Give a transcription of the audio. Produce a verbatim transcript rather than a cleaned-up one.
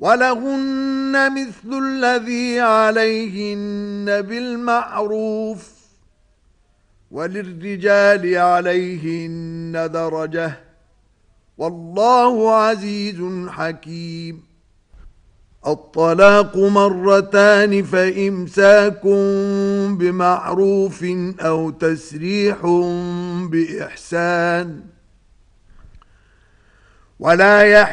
ولهن مثل الذي عليهن بالمعروف وللرجال عليهن درجة والله عزيز حكيم. الطلاق مرتان فإمساك بمعروف أو تسريح بإحسان ولا يحل